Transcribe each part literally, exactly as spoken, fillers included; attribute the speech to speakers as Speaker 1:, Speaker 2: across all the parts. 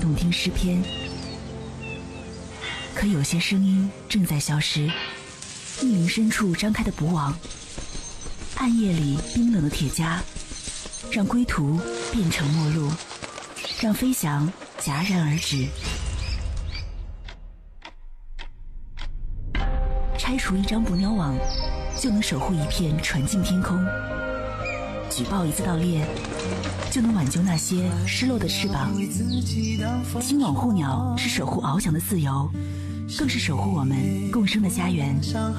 Speaker 1: 动听诗篇。可有些声音正在消失，密林深处张开的捕网，暗夜里冰冷的铁枷，让归途变成陌路，让飞翔戛然而止。拆除一张捕鸟网，就能守护一片纯净天空；举报一次盗猎，就能挽救那些失落的翅膀。金网护鸟是守护翱翔的自由，更是守护我们共生的家园。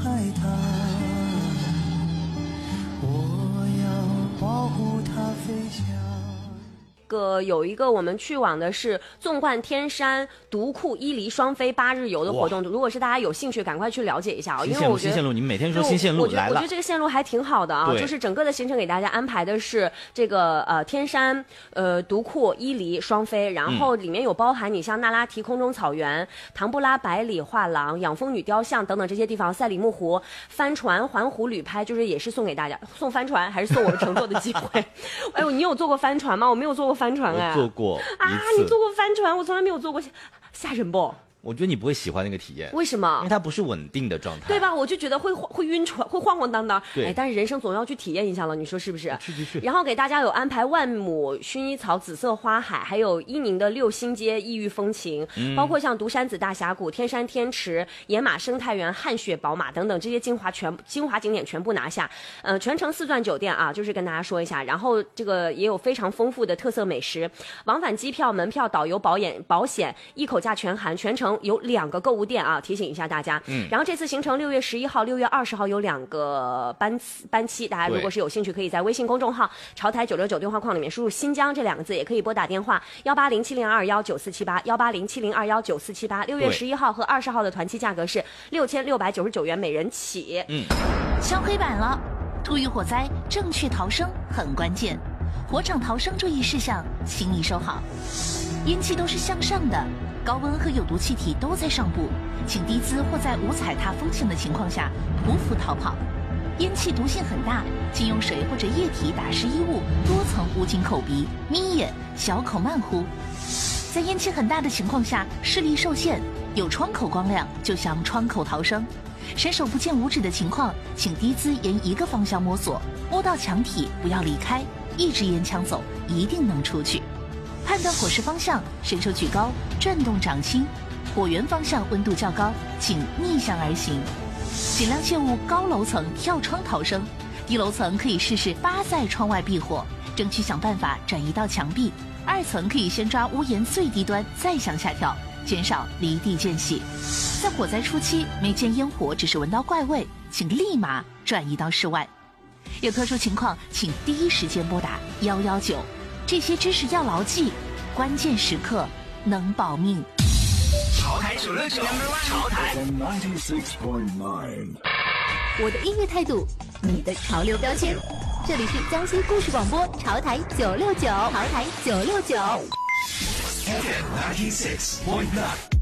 Speaker 2: 我要保护它飞翔。
Speaker 3: 个有一个我们去往的是纵贯天山独库伊犁双飞八日游的活动，如果是大家有兴趣赶快去了解一下啊，因为我觉得
Speaker 4: 新线路，你们每天说新线路
Speaker 3: 我觉得
Speaker 4: 来了，
Speaker 3: 我觉得这个线路还挺好的啊，就是整个的行程给大家安排的是这个呃天山呃独库伊犁双飞，然后里面有包含你像那拉提空中草原、唐布拉百里画廊、养蜂女雕像等等这些地方，赛里木湖、帆船环湖旅拍，就是也是送给大家，送帆船还是送我们乘坐的机会。哎呦，你有坐过帆船吗？我没有坐过帆船哎。
Speaker 4: 我坐过
Speaker 3: 啊，你坐过帆船，我从来没有坐过，吓人不？
Speaker 4: 我觉得你不会喜欢那个体验，
Speaker 3: 为什么？
Speaker 4: 因为它不是稳定的状态，
Speaker 3: 对吧？我就觉得会会晕船，会晃晃荡荡。
Speaker 4: 对，
Speaker 3: 哎，但是人生总要去体验一下了，你说是不是？
Speaker 4: 去去去。
Speaker 3: 然后给大家有安排万亩薰衣草、紫色花海，还有伊宁的六星街异域风情，嗯、包括像独山子大峡谷、天山天池、野马生态园、汗血宝马等等这些精华全精华景点全部拿下。呃，全程四钻酒店啊，就是跟大家说一下。然后这个也有非常丰富的特色美食，往返机票、门票、导游、保险、保险一口价全含，全程有两个购物店啊，提醒一下大家。嗯，然后这次行程六月十一号、六月二十号有两个班次班期，大家如果是有兴趣，可以在微信公众号“潮台九六九”对话框里面输入“新疆”这两个字，也可以拨打电话幺八零七零二幺九四七八幺八零七零二幺九四七八。六月十一号和二十号的团期价格是六千六百九十九元每人起。
Speaker 1: 嗯，敲黑板了，突遇火灾，正确逃生很关键。火场逃生注意事项，请你收好。烟气都是向上的。高温和有毒气体都在上部，请低姿或在无踩踏风险的情况下匍匐逃跑。烟气毒性很大，请用水或者液体打湿衣物，多层捂紧口鼻，眯眼，小口慢呼。在烟气很大的情况下，视力受限，有窗口光亮就向窗口逃生。伸手不见五指的情况，请低姿沿一个方向摸索，摸到墙体不要离开，一支烟枪走，一定能出去。判断火势方向，伸手举高，转动掌心。火源方向温度较高，请逆向而行。尽量切勿高楼层跳窗逃生，低楼层可以试试扒在窗外避火，争取想办法转移到墙壁。二层可以先抓屋檐最低端，再向下跳，减少离地间隙。在火灾初期，没见烟火，只是闻到怪味，请立马转移到室外。有特殊情况，请第一时间拨打一一九。这些知识要牢记，关键时刻能保命。
Speaker 5: 潮台九六九，潮台
Speaker 6: 我的音乐态度，你的潮流标签。这里是江西故事广播潮台九六九，潮台九六九。
Speaker 5: F M ninety six point nine。